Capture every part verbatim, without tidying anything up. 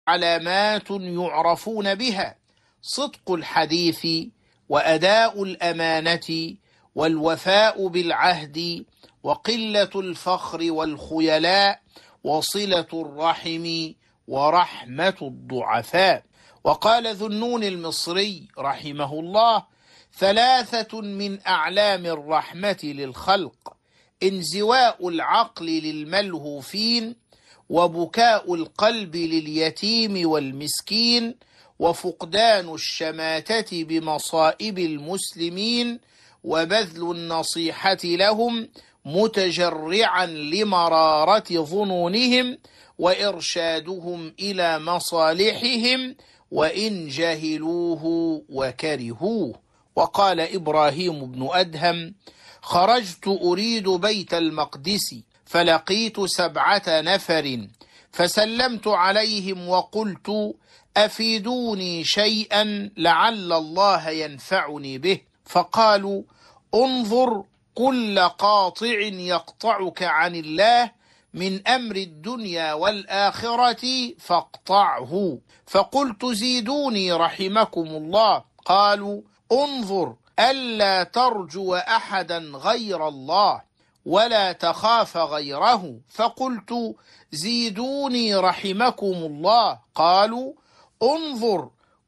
علامات يعرفون بها: صدق الحديث، وأداء الأمانة، والوفاء بالعهد، وقلة الفخر والخيلاء، وصلة الرحم، ورحمة الضعفاء. وقال ذو النون المصري رحمه الله: ثلاثة من أعلام الرحمة للخلق: انزواء العقل للملهوفين، وبكاء القلب لليتيم والمسكين، وفقدان الشماتة بمصائب المسلمين، وبذل النصيحة لهم متجرعا لمرارة ظنونهم، وإرشادهم إلى مصالحهم وإن جهلوه وكرهوه. وقال إبراهيم بن أدهم: خرجت أريد بيت المقدس فلقيت سبعة نفر فسلمت عليهم وقلت: أفيدوني شيئا لعل الله ينفعني به. فقالوا: انظر كل قاطع يقطعك عن الله من أمر الدنيا والآخرة فاقطعه. فقلت: زيدوني رحمكم الله. قالوا: انظر ألا ترجو أحدا غير الله ولا تخاف غيره. فقلت: زيدوني رحمكم الله. قالوا: انظر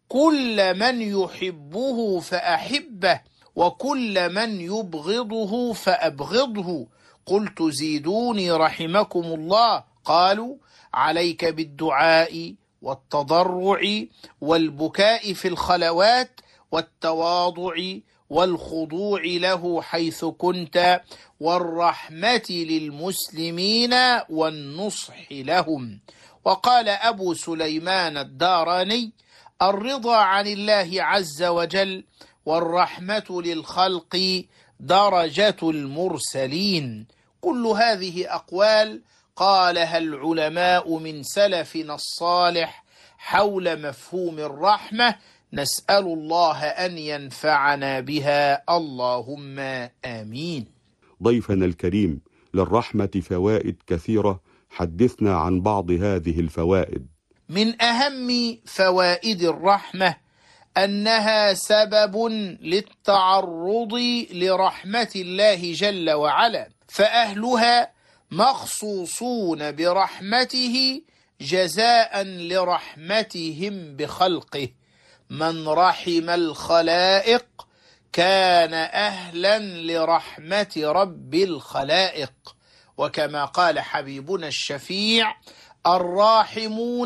كل من يحبه فأحبه وكل من يبغضه فأبغضه. قلت: زيدوني رحمكم الله. قالوا: عليك بالدعاء والتضرع والبكاء في الخلوات والتواضع والخضوع له حيث كنت، والرحمة للمسلمين والنصح لهم. وقال أبو سليمان الداراني: الرضا عن الله عز وجل والرحمة للخلق درجة المرسلين. كل هذه أقوال قالها العلماء من سلفنا الصالح حول مفهوم الرحمة، نسأل الله أن ينفعنا بها، اللهم آمين. ضيفنا الكريم، للرحمة فوائد كثيرة، حدثنا عن بعض هذه الفوائد. من أهم فوائد الرحمة أنها سبب للتعرض لرحمة الله جل وعلا، فأهلها مخصوصون برحمته جزاء لرحمتهم بخلقه. من رحم الخلائق كان أهلا لرحمة رب الخلائق. وكما قال حبيبنا الشفيع: الراحمون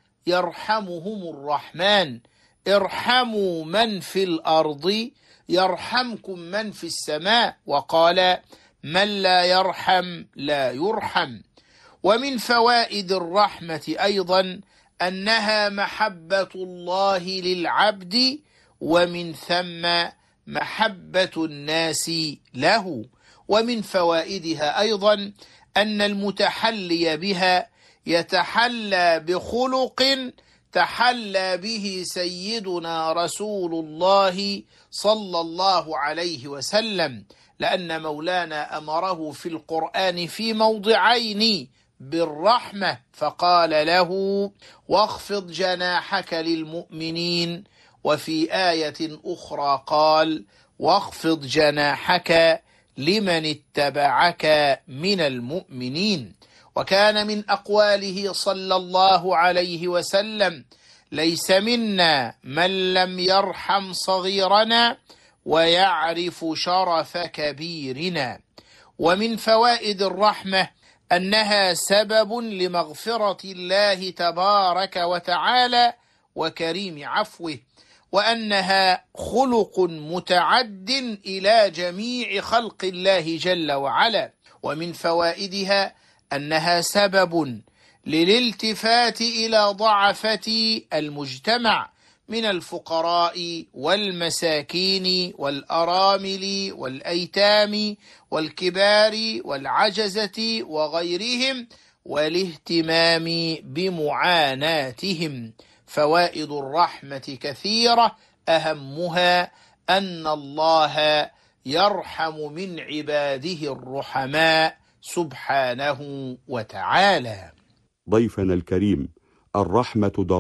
يرحمهم الرحمن، ارحموا من في الأرض يرحمكم من في السماء. وقال: من لا يرحم لا يرحم. ومن فوائد الرحمة أيضا أنها محبة الله للعبد، ومن ثم محبة الناس له. ومن فوائدها أيضا أن المتحلي بها يتحلى بخلق تحلى به سيدنا رسول الله صلى الله عليه وسلم، لأن مولانا أمره في القرآن في موضعين بالرحمة، فقال له: واخفض جناحك للمؤمنين. وفي آية أخرى قال: واخفض جناحك لمن اتبعك من المؤمنين. وكان من أقواله صلى الله عليه وسلم: ليس منا من لم يرحم صغيرنا ويعرف شرف كبيرنا. ومن فوائد الرحمة أنها سبب لمغفرة الله تبارك وتعالى وكريم عفوه، وأنها خلق متعد إلى جميع خلق الله جل وعلا. ومن فوائدها أنها سبب للالتفات إلى ضعفة المجتمع من الفقراء والمساكين والأرامل والأيتام والكبار والعجزة وغيرهم، والاهتمام بمعاناتهم. فوائد الرحمة كثيرة، أهمها أن الله يرحم من عباده الرحماء سبحانه وتعالى. ضيفنا الكريم، الرحمة